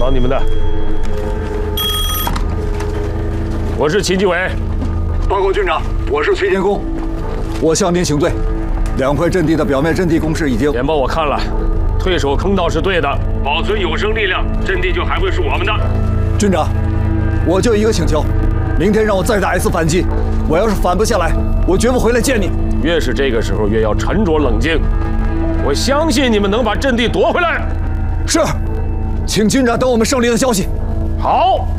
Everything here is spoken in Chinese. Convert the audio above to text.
帮你们的。我是秦继伟。 报告军长，我是崔建功，我向您请罪。2块阵地的表面阵地工事已经…… 简报我看了，退守坑道是对的，保存有生力量，阵地就还会是我们的。 军长，我就一个请求，明天让我再打一次反击，我要是反不下来，我绝不回来见你。 越是这个时候，越要沉着冷静。我相信你们能把阵地夺回来。 是，请军长等我们胜利的消息。 好。